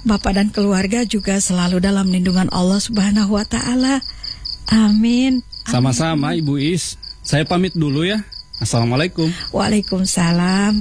Bapak dan keluarga juga selalu dalam lindungan Allah Subhanahu wa Ta'ala. Amin. Sama-sama Ibu Is. Saya pamit dulu ya. Assalamualaikum. Waalaikumsalam.